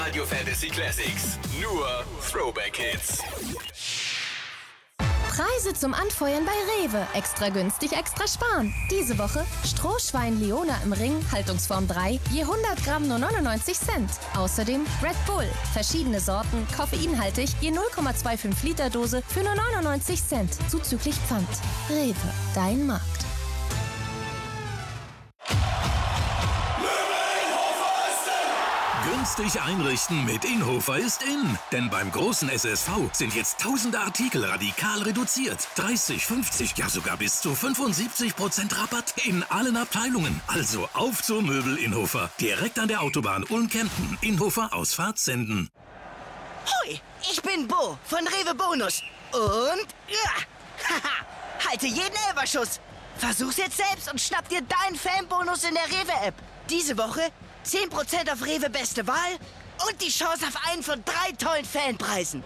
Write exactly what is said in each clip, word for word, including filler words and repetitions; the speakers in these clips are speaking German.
Radio Fantasy Classics. Nur Throwback Hits. Preise zum Anfeuern bei Rewe. Extra günstig, extra sparen. Diese Woche Strohschwein Leona im Ring, Haltungsform drei, je hundert Gramm nur neunundneunzig Cent. Außerdem Red Bull, verschiedene Sorten, koffeinhaltig, je null Komma fünfundzwanzig Liter Dose für nur neunundneunzig Cent, zuzüglich Pfand. Rewe, dein Markt. Günstig einrichten mit Inhofer ist in. Denn beim großen S S V sind jetzt tausende Artikel radikal reduziert. dreißig, fünfzig, ja sogar bis zu fünfundsiebzig Prozent Rabatt in allen Abteilungen. Also auf zur Möbel Inhofer. Direkt an der Autobahn Ulm-Kempten. Inhofer Ausfahrt senden. Hoi, ich bin Bo von Rewe Bonus. Und ja, haha, halte jeden Elberschuss. Versuch's jetzt selbst und schnapp dir deinen Fanbonus in der Rewe-App. Diese Woche zehn Prozent auf Rewe Beste Wahl und die Chance auf einen von drei tollen Fanpreisen.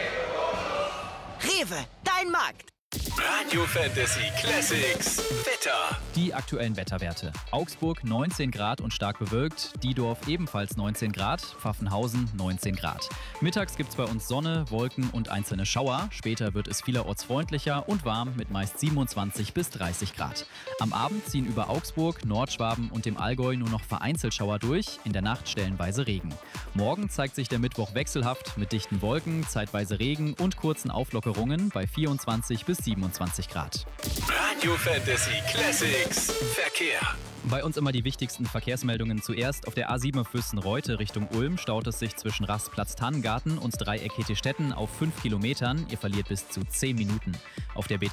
Rewe, dein Markt. Radio Fantasy Classics. Wetter. Die aktuellen Wetterwerte. Augsburg neunzehn Grad und stark bewölkt. Diedorf ebenfalls neunzehn Grad. Pfaffenhausen neunzehn Grad. Mittags gibt es bei uns Sonne, Wolken und einzelne Schauer. Später wird es vielerorts freundlicher und warm mit meist siebenundzwanzig bis dreißig Grad. Am Abend ziehen über Augsburg, Nordschwaben und dem Allgäu nur noch vereinzelt Schauer durch. In der Nacht stellenweise Regen. Morgen zeigt sich der Mittwoch wechselhaft mit dichten Wolken, zeitweise Regen und kurzen Auflockerungen bei vierundzwanzig bis siebenundzwanzig Grad. Radio Fantasy Classics. Verkehr. Bei uns immer die wichtigsten Verkehrsmeldungen zuerst. Auf der A sieben Fürstenreute Richtung Ulm staut es sich zwischen Rastplatz Tannengarten und Dreieck Hetestetten auf fünf Kilometern. Ihr verliert bis zu zehn Minuten. Auf der B